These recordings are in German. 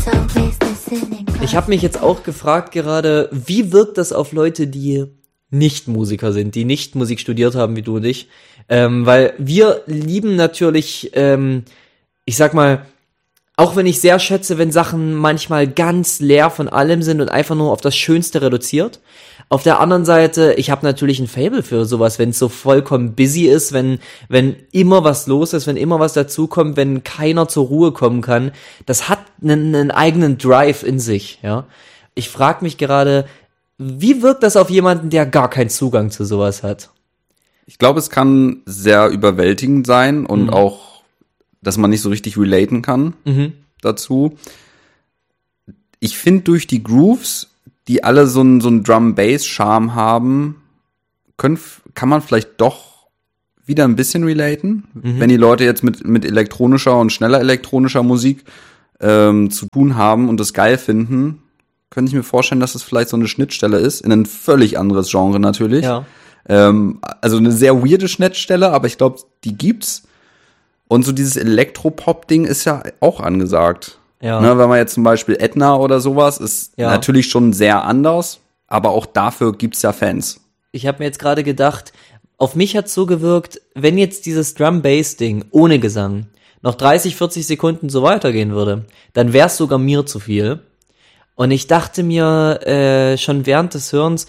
Ich habe mich jetzt auch gefragt gerade, wie wirkt das auf Leute, die nicht Musiker sind, die nicht Musik studiert haben wie du und ich? Weil wir lieben natürlich, ich sag mal, auch wenn ich sehr schätze, wenn Sachen manchmal ganz leer von allem sind und einfach nur auf das Schönste reduziert. Auf der anderen Seite, ich habe natürlich ein Faible für sowas, wenn es so vollkommen busy ist, wenn immer was los ist, wenn immer was dazukommt, wenn keiner zur Ruhe kommen kann. Das hat einen eigenen Drive in sich, ja. Ich frage mich gerade, wie wirkt das auf jemanden, der gar keinen Zugang zu sowas hat? Ich glaube, es kann sehr überwältigend sein und auch, dass man nicht so richtig relaten kann dazu. Ich finde, durch die Grooves, die alle so einen Drum-Bass-Charme haben, kann man vielleicht doch wieder ein bisschen relaten. Wenn die Leute jetzt mit elektronischer und schneller elektronischer Musik zu tun haben und das geil finden, könnte ich mir vorstellen, dass es vielleicht so eine Schnittstelle ist, in ein völlig anderes Genre natürlich. Ja. Also eine sehr weirde Schnittstelle, aber ich glaube, die gibt's. Und so dieses Elektropop-Ding ist ja auch angesagt. Ja. Ne, wenn man jetzt zum Beispiel Edna oder sowas, ist natürlich schon sehr anders, aber auch dafür gibt's ja Fans. Ich habe mir jetzt gerade gedacht, auf mich hat's so gewirkt, wenn jetzt dieses Drum-Bass-Ding ohne Gesang noch 30, 40 Sekunden so weitergehen würde, dann wär's sogar mir zu viel. Und ich dachte mir schon während des Hörens,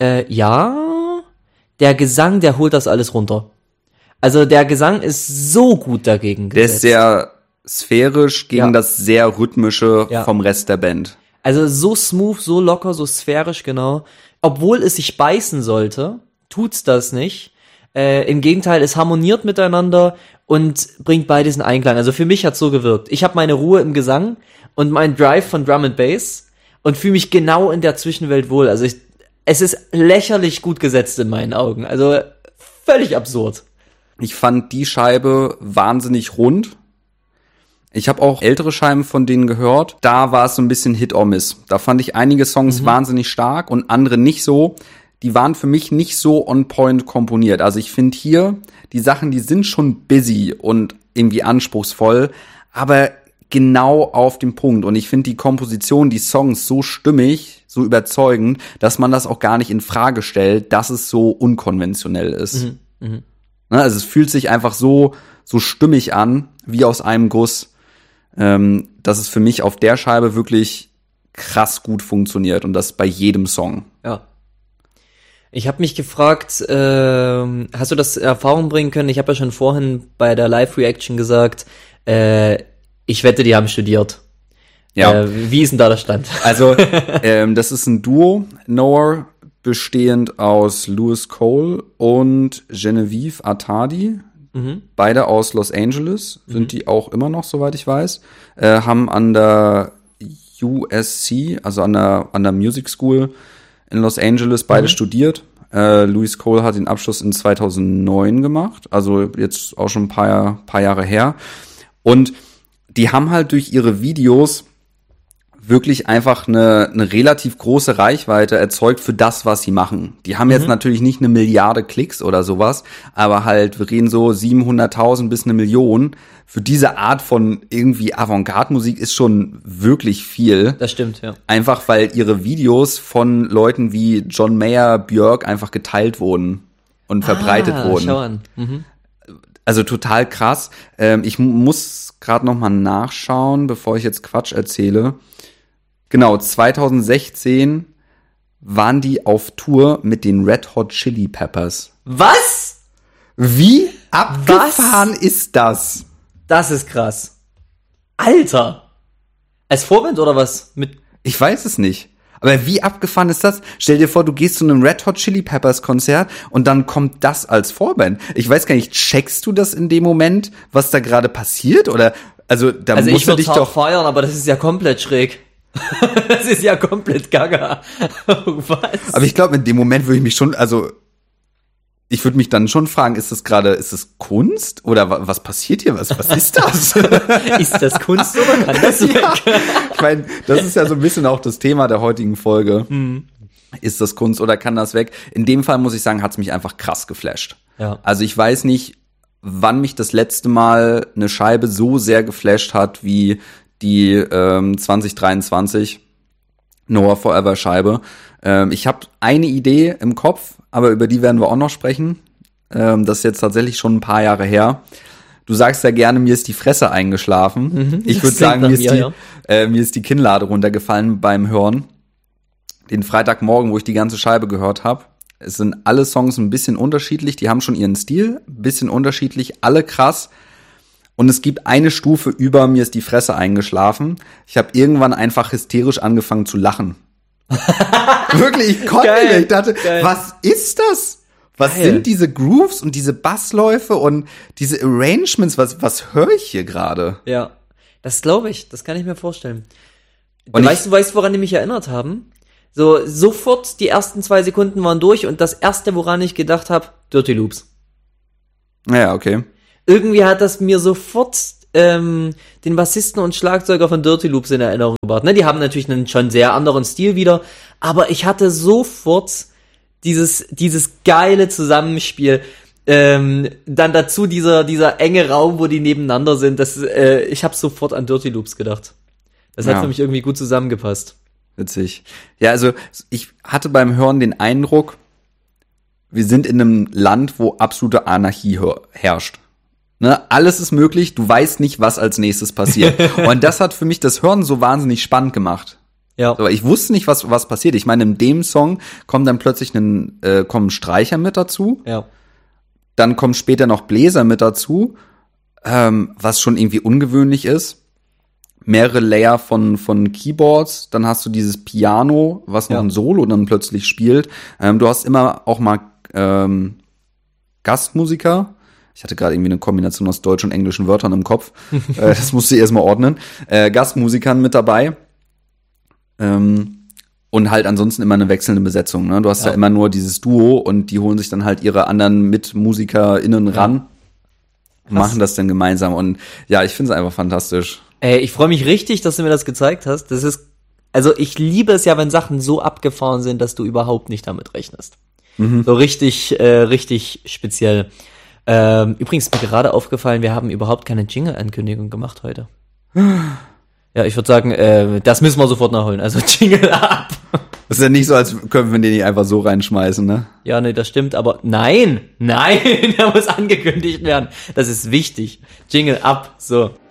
der Gesang, der holt das alles runter. Also der Gesang ist so gut dagegen gesetzt. Der ist sehr sphärisch gegen das sehr rhythmische vom Rest der Band. Also so smooth, so locker, so sphärisch, genau. Obwohl es sich beißen sollte, tut's das nicht. Im Gegenteil, es harmoniert miteinander und bringt beides in Einklang. Also für mich hat's so gewirkt. Ich habe meine Ruhe im Gesang und meinen Drive von Drum and Bass und fühle mich genau in der Zwischenwelt wohl. Also es ist lächerlich gut gesetzt in meinen Augen. Also völlig absurd. Ich fand die Scheibe wahnsinnig rund. Ich habe auch ältere Scheiben von denen gehört. Da war es so ein bisschen Hit or Miss. Da fand ich einige Songs wahnsinnig stark und andere nicht so. Die waren für mich nicht so on point komponiert. Also ich finde hier, die Sachen, die sind schon busy und irgendwie anspruchsvoll, aber genau auf den Punkt. Und ich finde die Komposition, die Songs so stimmig, so überzeugend, dass man das auch gar nicht in Frage stellt, dass es so unkonventionell ist. Also es fühlt sich einfach so stimmig an, wie aus einem Guss, dass es für mich auf der Scheibe wirklich krass gut funktioniert und das bei jedem Song. Ja. Ich habe mich gefragt, hast du das in Erfahrung bringen können? Ich habe ja schon vorhin bei der Live-Reaction gesagt, ich wette, die haben studiert. Ja. Wie ist denn da der Stand? Also, das ist ein Duo, Noah, bestehend aus Louis Cole und Genevieve Attadi. Beide aus Los Angeles, sind die auch immer noch, soweit ich weiß. Haben an der USC, also an der Music School in Los Angeles, beide studiert. Louis Cole hat den Abschluss in 2009 gemacht, also jetzt auch schon ein paar Jahre her. Und die haben halt durch ihre Videos wirklich einfach eine relativ große Reichweite erzeugt für das, was sie machen. Die haben jetzt natürlich nicht 1 Milliarde Klicks oder sowas, aber halt, wir reden so 700.000 bis 1 Million. Für diese Art von irgendwie Avantgarde-Musik ist schon wirklich viel. Das stimmt, ja. Einfach, weil ihre Videos von Leuten wie John Mayer, Björk einfach geteilt wurden und verbreitet wurden. Schau an. Also total krass. Ich muss gerade noch mal nachschauen, bevor ich jetzt Quatsch erzähle. Genau, 2016 waren die auf Tour mit den Red Hot Chili Peppers. Was? Wie abgefahren ist das? Das ist krass. Alter. Als Vorband oder was? Ich weiß es nicht. Aber wie abgefahren ist das? Stell dir vor, du gehst zu einem Red Hot Chili Peppers Konzert und dann kommt das als Vorband. Ich weiß gar nicht, checkst du das in dem Moment, was da gerade passiert? Oder, also ich würde dich doch feiern, aber das ist ja komplett schräg. Das ist ja komplett gaga. Was? Aber ich glaube, in dem Moment würde ich mich schon, ich würde mich dann schon fragen, ist das Kunst? Oder was passiert hier? Was ist das? Ist das Kunst oder kann das weg? Ja. Ich meine, das ist ja so ein bisschen auch das Thema der heutigen Folge. Ist das Kunst oder kann das weg? In dem Fall muss ich sagen, hat's mich einfach krass geflasht. Ja. Also ich weiß nicht, wann mich das letzte Mal eine Scheibe so sehr geflasht hat wie die 2023 Nowhere Forever Scheibe. Ich habe eine Idee im Kopf, aber über die werden wir auch noch sprechen. Das ist jetzt tatsächlich schon ein paar Jahre her. Du sagst ja gerne, mir ist die Fresse eingeschlafen. Ich würde sagen, mir ist die Kinnlade runtergefallen beim Hören. Den Freitagmorgen, wo ich die ganze Scheibe gehört habe. Es sind alle Songs ein bisschen unterschiedlich. Die haben schon ihren Stil, ein bisschen unterschiedlich, alle krass. Und es gibt eine Stufe über mir ist die Fresse eingeschlafen. Ich habe irgendwann einfach hysterisch angefangen zu lachen. Wirklich, ich konnte nicht. Ich dachte, was ist das? Was sind diese Grooves und diese Bassläufe und diese Arrangements? Was höre ich hier gerade? Ja, das glaube ich. Das kann ich mir vorstellen. Du weißt, woran die mich erinnert haben? So, sofort die ersten 2 Sekunden waren durch und das erste, woran ich gedacht habe, Dirty Loops. Ja, okay. Irgendwie hat das mir sofort den Bassisten und Schlagzeuger von Dirty Loops in Erinnerung gebracht. Ne, die haben natürlich einen schon sehr anderen Stil wieder, aber ich hatte sofort dieses geile Zusammenspiel. Dann dazu dieser enge Raum, wo die nebeneinander sind. Ich habe sofort an Dirty Loops gedacht. Das hat für mich irgendwie gut zusammengepasst. Witzig. Ja, also ich hatte beim Hören den Eindruck, wir sind in einem Land, wo absolute Anarchie herrscht. Ne, alles ist möglich, du weißt nicht, was als nächstes passiert. Und das hat für mich das Hören so wahnsinnig spannend gemacht. Ja. Aber ich wusste nicht, was passiert. Ich meine, in dem Song kommt dann plötzlich kommen Streicher mit dazu. Ja. Dann kommen später noch Bläser mit dazu, was schon irgendwie ungewöhnlich ist. Mehrere Layer von Keyboards. Dann hast du dieses Piano, was noch ein Solo dann plötzlich spielt. Du hast immer auch mal Gastmusiker. Ich hatte gerade irgendwie eine Kombination aus deutschen und englischen Wörtern im Kopf. Das musste ich erstmal ordnen. Gastmusikern mit dabei. Und halt ansonsten immer eine wechselnde Besetzung. Ne? Du hast ja immer nur dieses Duo und die holen sich dann halt ihre anderen MitmusikerInnen ran und machen das dann gemeinsam. Und ja, ich finde es einfach fantastisch. Ey, ich freue mich richtig, dass du mir das gezeigt hast. Also ich liebe es ja, wenn Sachen so abgefahren sind, dass du überhaupt nicht damit rechnest. So richtig speziell. Übrigens ist mir gerade aufgefallen, wir haben überhaupt keine Jingle-Ankündigung gemacht heute. Ja, ich würde sagen, das müssen wir sofort nachholen. Also Jingle ab. Das ist ja nicht so, als können wir den nicht einfach so reinschmeißen, ne? Ja, nee, das stimmt, aber nein, der muss angekündigt werden. Das ist wichtig. Jingle ab, so.